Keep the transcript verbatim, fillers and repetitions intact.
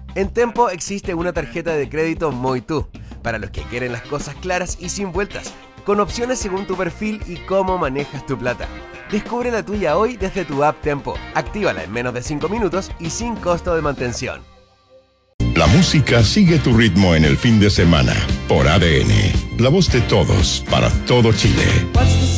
En Tempo existe una tarjeta de crédito Muy Tú, para los que quieren las cosas claras y sin vueltas, con opciones según tu perfil y cómo manejas tu plata. Descubre la tuya hoy desde tu app Tempo. Actívala en menos de cinco minutos y sin costo de mantención. La música sigue tu ritmo en el fin de semana por A D N. La voz de todos para todo Chile.